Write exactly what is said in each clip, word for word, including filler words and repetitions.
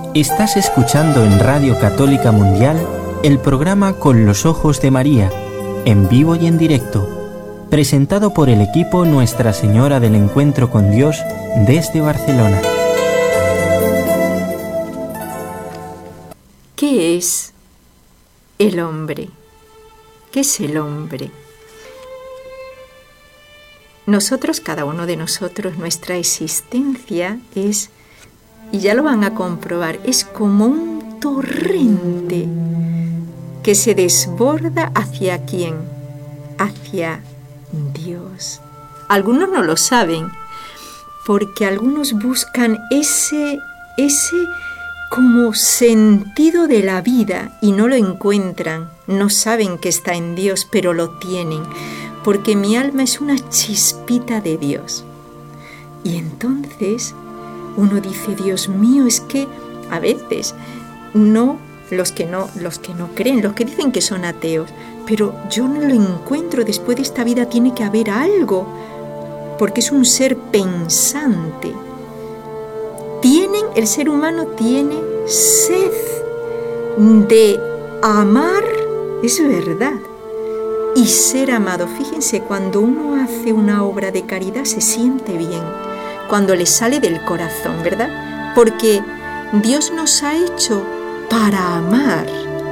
Estás escuchando en Radio Católica Mundial el programa Con los Ojos de María, en vivo y en directo, presentado por el equipo Nuestra Señora del Encuentro con Dios desde Barcelona. ¿Qué es el hombre? ¿Qué es el hombre? Nosotros, cada uno de nosotros, nuestra existencia es, y ya lo van a comprobar, es como un torrente que se desborda ¿hacia quién? Hacia Dios. Algunos no lo saben, porque algunos buscan ese, ese como sentido de la vida y no lo encuentran. No saben que está en Dios, pero lo tienen, porque mi alma es una chispita de Dios. Y entonces uno dice, Dios mío, es que a veces no los que no, los que no creen, los que dicen que son ateos, pero yo no lo encuentro. Después de esta vida tiene que haber algo, porque es un ser pensante. Tienen, el ser humano tiene sed de amar, es verdad, y ser amado. Fíjense, cuando uno hace una obra de caridad se siente bien, cuando le sale del corazón, ¿verdad? Porque Dios nos ha hecho para amar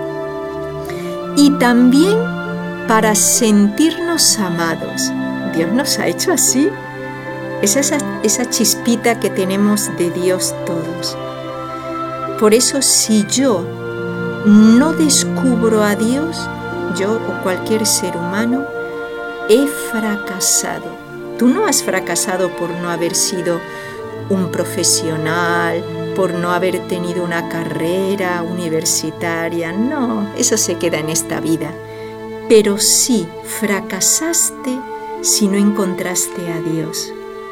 y también para sentirnos amados. Dios nos ha hecho así. Es esa, esa chispita que tenemos de Dios todos. Por eso, si yo no descubro a Dios, yo o cualquier ser humano, he fracasado. Tú no has fracasado por no haber sido un profesional, por no haber tenido una carrera universitaria. No, eso se queda en esta vida. Pero sí fracasaste si no encontraste a Dios.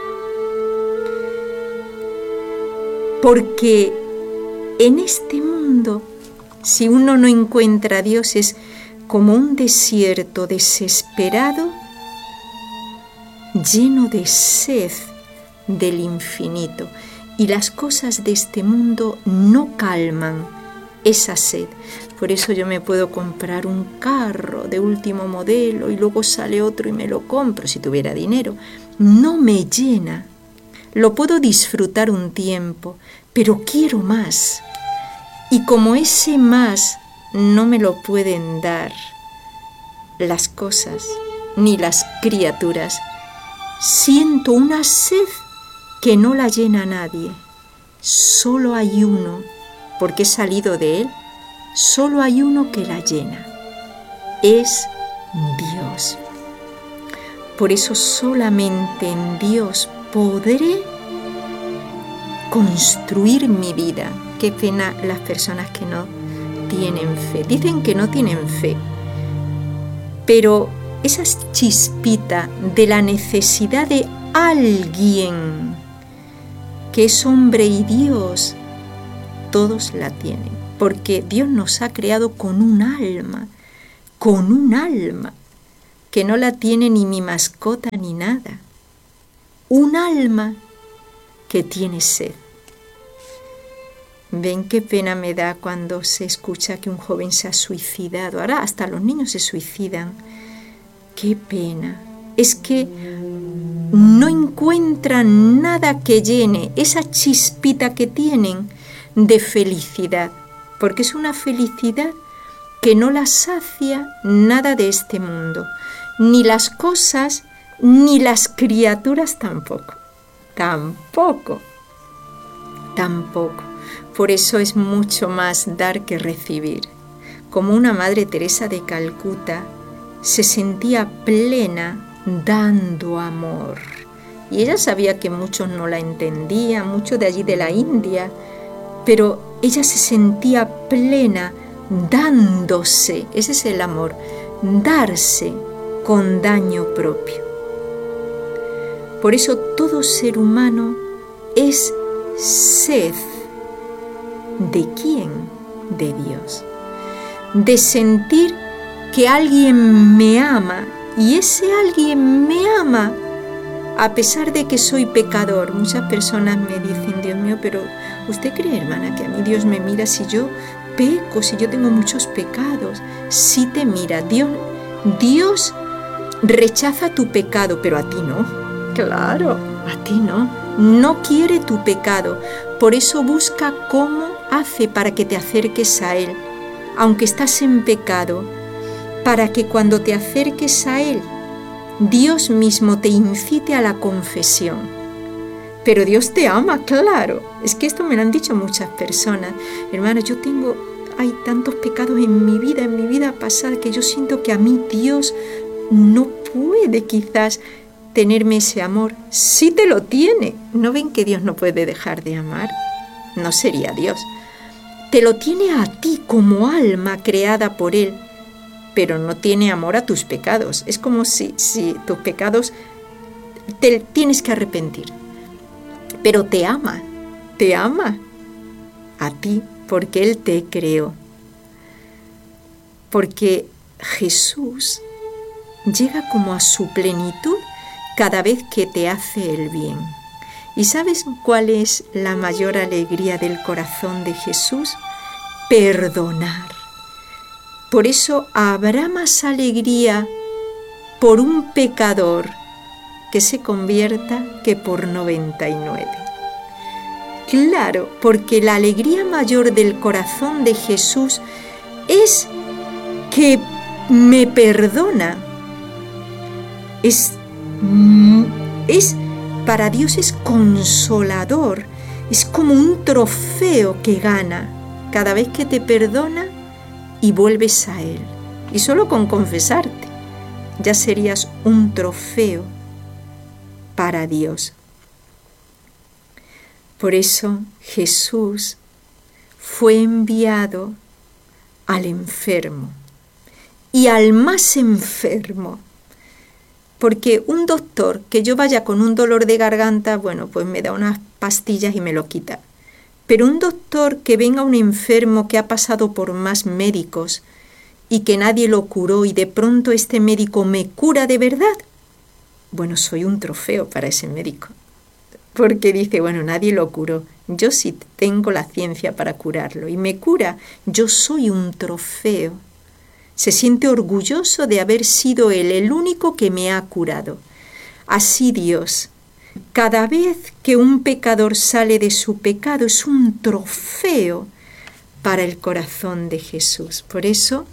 Porque en este mundo, si uno no encuentra a Dios, es como un desierto desesperado, lleno de sed del infinito. Y las cosas de este mundo no calman esa sed. Por eso yo me puedo comprar un carro de último modelo y luego sale otro y me lo compro si tuviera dinero. No me llena. Lo puedo disfrutar un tiempo, pero quiero más. Y como ese más no me lo pueden dar las cosas ni las criaturas, siento una sed que no la llena nadie. Solo hay uno, porque he salido de él, solo hay uno que la llena. Es Dios. Por eso solamente en Dios podré construir mi vida. Qué pena las personas que no tienen fe. Dicen que no tienen fe, pero esa chispita de la necesidad de alguien que es hombre y Dios, todos la tienen, porque Dios nos ha creado con un alma, con un alma, que no la tiene ni mi mascota ni nada. Un alma que tiene sed. Ven qué pena me da cuando se escucha que un joven se ha suicidado. Ahora hasta los niños se suicidan. Qué pena. Es que no encuentran nada que llene esa chispita que tienen de felicidad, porque es una felicidad que no la sacia nada de este mundo, ni las cosas, ni las criaturas tampoco, tampoco, tampoco. Por eso es mucho más dar que recibir. Como una Madre Teresa de Calcuta se sentía plena dando amor. Y ella sabía que muchos no la entendían, muchos de allí de la India, pero ella se sentía plena dándose. Ese es el amor, darse con daño propio. Por eso todo ser humano es sed. ¿De quién? De Dios. De sentir que alguien me ama, y ese alguien me ama A pesar de que soy pecador, muchas personas me dicen, Dios mío, pero ¿usted cree, hermana, que a mí Dios me mira si yo peco, si yo tengo muchos pecados? Sí te mira. Dios, Dios rechaza tu pecado, pero a ti no. Claro, a ti no. No quiere tu pecado. Por eso busca cómo hace para que te acerques a Él, aunque estás en pecado, para que cuando te acerques a Él, Dios mismo te incite a la confesión. Pero Dios te ama, claro. Es que esto me lo han dicho muchas personas. Hermana, yo tengo, hay tantos pecados en mi vida, en mi vida pasada, que yo siento que a mí Dios no puede quizás tenerme ese amor. Sí te lo tiene. ¿No ven que Dios no puede dejar de amar? No sería Dios. Te lo tiene a ti como alma creada por Él, pero no tiene amor a tus pecados. Es como si, si tus pecados te tienes que arrepentir. Pero te ama, te ama a ti porque Él te creó. Porque Jesús llega como a su plenitud cada vez que te hace el bien. ¿Y sabes cuál es la mayor alegría del corazón de Jesús? Perdonar. Por eso habrá más alegría por un pecador que se convierta que por noventa y nueve. Claro, porque la alegría mayor del corazón de Jesús es que me perdona. Es, es, para Dios es consolador, es como un trofeo que gana cada vez que te perdona y vuelves a Él. Y solo con confesarte ya serías un trofeo para Dios. Por eso Jesús fue enviado al enfermo y al más enfermo. Porque un doctor, que yo vaya con un dolor de garganta, bueno, pues me da unas pastillas y me lo quita. Pero un doctor que venga un enfermo que ha pasado por más médicos y que nadie lo curó y de pronto este médico me cura de verdad, bueno, soy un trofeo para ese médico. Porque dice, bueno, nadie lo curó, yo sí tengo la ciencia para curarlo y me cura, yo soy un trofeo. Se siente orgulloso de haber sido Él el único que me ha curado. Así Dios, cada vez que un pecador sale de su pecado, es un trofeo para el corazón de Jesús. Por eso,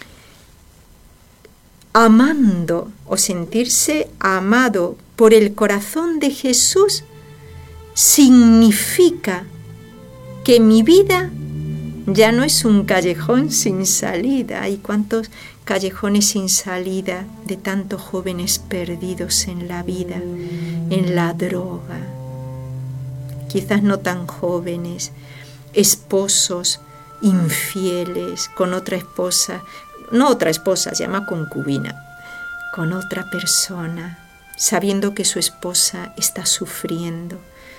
amando o sentirse amado por el corazón de Jesús significa que mi vida ya no es un callejón sin salida. Hay cuántos callejones sin salida de tantos jóvenes perdidos en la vida, en la droga, quizás no tan jóvenes, esposos infieles con otra esposa, no otra esposa, se llama concubina, con otra persona, sabiendo que su esposa está sufriendo.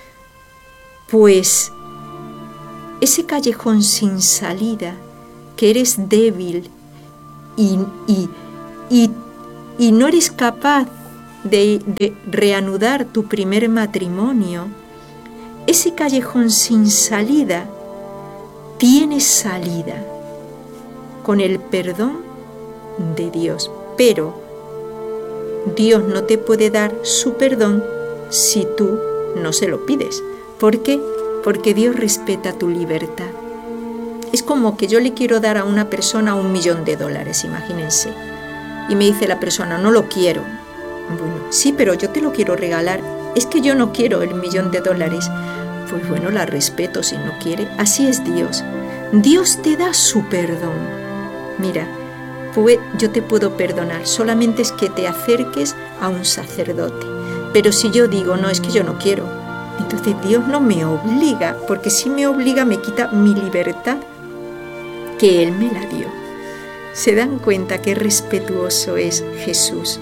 Pues ese callejón sin salida, que eres débil y, y, y, y no eres capaz de, de reanudar tu primer matrimonio, ese callejón sin salida tiene salida con el perdón de Dios. Pero Dios no te puede dar su perdón si tú no se lo pides. ¿Por qué? Porque Dios respeta tu libertad. Es como que yo le quiero dar a una persona un millón de dólares, imagínense. Y me dice la persona, no lo quiero. Bueno, sí, pero yo te lo quiero regalar. Es que yo no quiero el millón de dólares. Pues bueno, la respeto si no quiere. Así es Dios. Dios te da su perdón. Mira, pues yo te puedo perdonar. Solamente es que te acerques a un sacerdote. Pero si yo digo, no, es que yo no quiero, entonces Dios no me obliga, porque si me obliga me quita mi libertad que Él me la dio. ¿Se dan cuenta qué respetuoso es Jesús?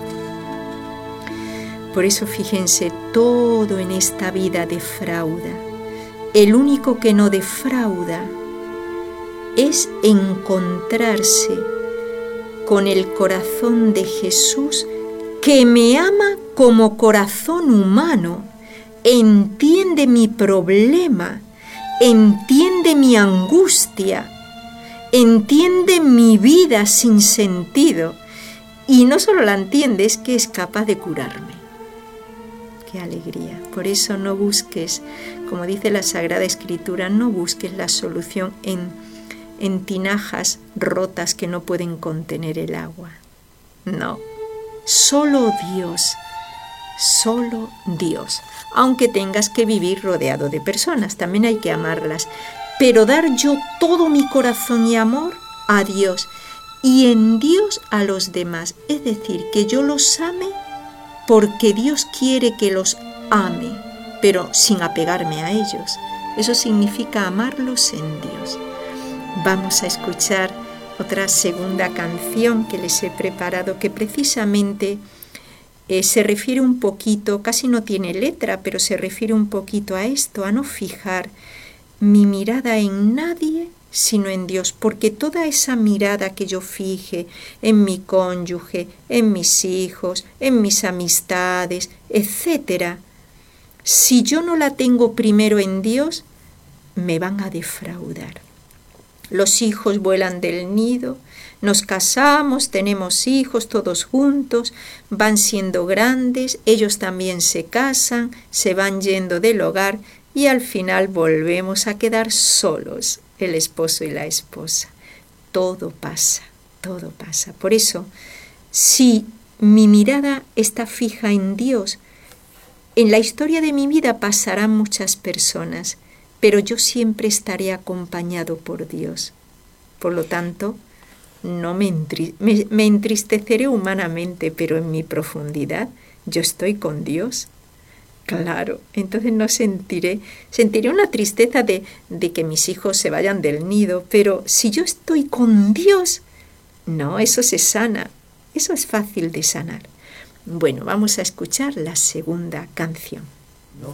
Por eso fíjense, todo en esta vida defrauda. El único que no defrauda es encontrarse con el corazón de Jesús que me ama como corazón humano, entiende mi problema, entiende mi angustia, entiende mi vida sin sentido, y no solo la entiende, es que es capaz de curarme. ¡Qué alegría! Por eso no busques, como dice la Sagrada Escritura, no busques la solución en, en tinajas rotas que no pueden contener el agua. No, solo Dios, solo Dios. Aunque tengas que vivir rodeado de personas, también hay que amarlas. Pero dar yo todo mi corazón y amor a Dios y en Dios a los demás. Es decir, que yo los ame porque Dios quiere que los ame, pero sin apegarme a ellos. Eso significa amarlos en Dios. Vamos a escuchar otra segunda canción que les he preparado, que precisamente eh, se refiere un poquito, casi no tiene letra, pero se refiere un poquito a esto, a no fijar mi mirada en nadie sino en Dios, porque toda esa mirada que yo fije en mi cónyuge, en mis hijos, en mis amistades, etcétera, si yo no la tengo primero en Dios, me van a defraudar. Los hijos vuelan del nido, nos casamos, tenemos hijos todos juntos, van siendo grandes, ellos también se casan, se van yendo del hogar y al final volvemos a quedar solos, el esposo y la esposa. Todo pasa, todo pasa. Por eso, si mi mirada está fija en Dios, en la historia de mi vida pasarán muchas personas, pero yo siempre estaré acompañado por Dios. Por lo tanto, no me, entri- me, me entristeceré humanamente, pero en mi profundidad yo estoy con Dios. Claro, entonces no sentiré, sentiré una tristeza de, de que mis hijos se vayan del nido, pero si yo estoy con Dios, no, eso se sana, eso es fácil de sanar. Bueno, vamos a escuchar la segunda canción.